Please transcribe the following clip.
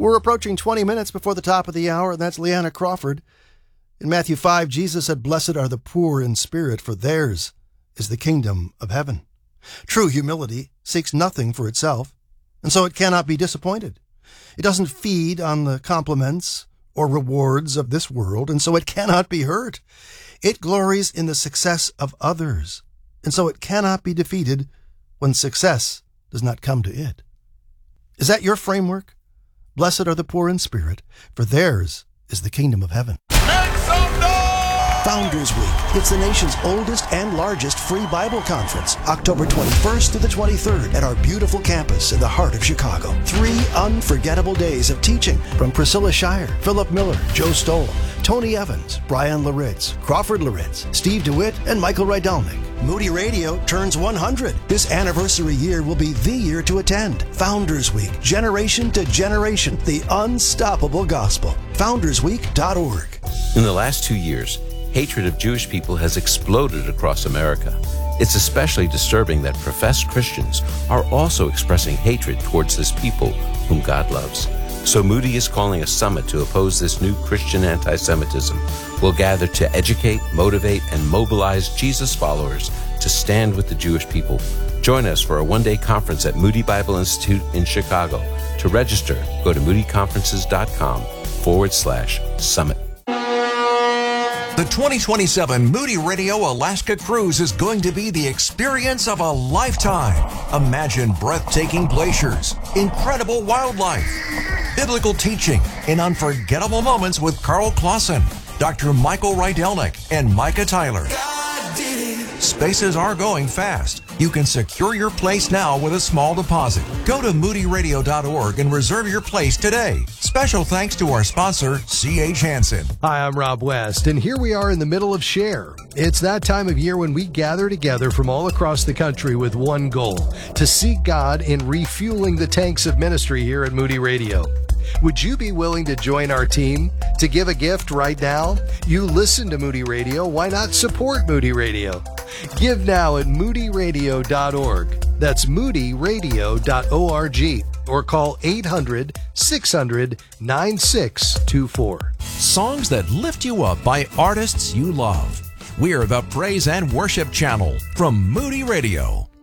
We're approaching 20 minutes before the top of the hour, and that's Leanna Crawford. In Matthew 5, Jesus said, "Blessed are the poor in spirit, for theirs is the kingdom of heaven." True humility seeks nothing for itself, and so it cannot be disappointed. It doesn't feed on the compliments or rewards of this world, and so it cannot be hurt. It glories in the success of others, and so it cannot be defeated when success does not come to it. Is that your framework? Blessed are the poor in spirit, for theirs is the kingdom of heaven. Founders Week. It's the nation's oldest and largest free Bible conference, October 21st to the 23rd at our beautiful campus in the heart of Chicago. 3 unforgettable days of teaching from Priscilla Shirer, Philip Miller, Joe Stoll, Tony Evans, Brian Laritz, Crawford Laritz, Steve DeWitt, and Michael Rydelnik. Moody Radio turns 100. This anniversary year will be the year to attend. Founders Week, generation to generation, the unstoppable gospel. FoundersWeek.org. In the last 2 years, hatred of Jewish people has exploded across America. It's especially disturbing that professed Christians are also expressing hatred towards this people whom God loves. So Moody is calling a summit to oppose this new Christian anti-Semitism. We'll gather to educate, motivate, and mobilize Jesus followers to stand with the Jewish people. Join us for a one-day conference at Moody Bible Institute in Chicago. To register, go to moodyconferences.com/summit. The 2027 Moody Radio Alaska Cruise is going to be the experience of a lifetime. Imagine breathtaking glaciers, incredible wildlife, biblical teaching, and unforgettable moments with Carl Clausen, Dr. Michael Rydelnik, and Micah Tyler. Spaces are going fast. You can secure your place now with a small deposit. Go to moodyradio.org and reserve your place today. Special thanks to our sponsor, C.H. Hansen. Hi, I'm Rob West, and here we are in the middle of Share. It's that time of year when we gather together from all across the country with one goal, to seek God in refueling the tanks of ministry here at Moody Radio. Would you be willing to join our team? To give a gift right now? You listen to Moody Radio. Why not support Moody Radio? Give now at moodyradio.org. That's moodyradio.org. Or call 800-600-9624. Songs that lift you up by artists you love. We're the Praise and Worship Channel from Moody Radio.